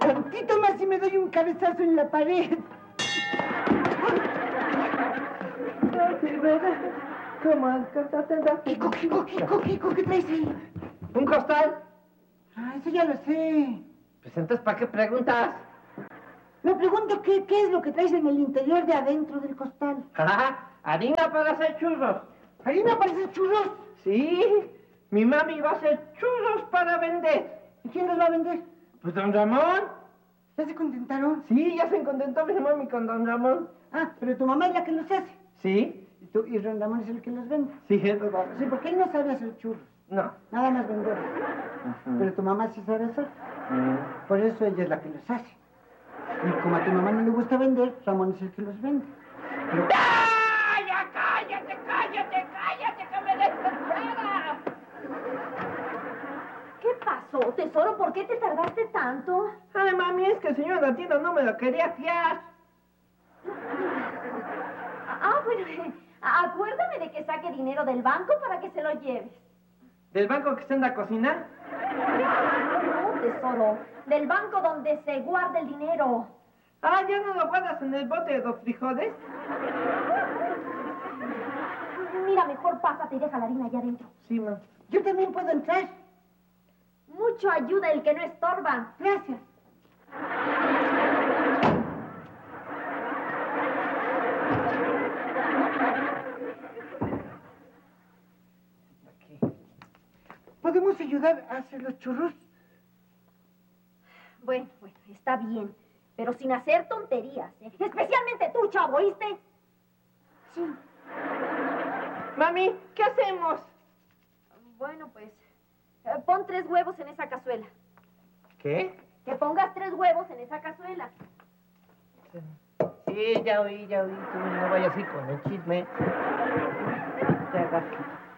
Tantito más y me doy un cabezazo en la pared. ¿Cómo? Kiko, ¿qué traes ahí? ¿Un costal? Ah, eso ya lo sé. Pues entonces, ¿para qué preguntas? Me pregunto qué es lo que traes en el interior de adentro del costal. Harina para hacer churros. ¿Harina para hacer churros? Sí, mi mami va a hacer churros para vender. ¿Y quién los va a vender? Pues don Ramón. ¿Ya se contentaron? Sí, ya se contentó mi mami con don Ramón. Ah, pero tu mamá es la que los hace. Sí. ¿Y don Ramón es el que los vende? Sí, es verdad. Sí, porque él no sabe hacer churros. No. Nada más vender. Pero tu mamá sí sabe hacer. Por eso ella es la que los hace. Y como a tu mamá no le gusta vender, Ramón es el que los vende. Pero... ¡Cállate, que me desespera! ¿Qué pasó, tesoro? ¿Por qué te tardaste tanto? Ay, mami, es que el señor de la tienda no me lo quería fiar. Bueno, acuérdame de que saque dinero del banco para que se lo lleves. ¿Del banco que está en la cocina? No, tesoro, del banco donde se guarda el dinero. ¿Ya no lo guardas en el bote de los frijoles? Mira, mejor pásate y deja la harina allá adentro. Sí, mamá. Yo también puedo entrar. Mucho ayuda el que no estorba. Gracias. Aquí. ¿Podemos ayudar a hacer los churros? Bueno, está bien, pero sin hacer tonterías, ¿eh? Especialmente tú, chavo, ¿oíste? Sí. Mami, ¿qué hacemos? Bueno, pues, pon 3 huevos en esa cazuela. ¿Qué? Que pongas 3 huevos en esa cazuela. Sí, ya oí. Tú no vayas así con el chisme. Ya,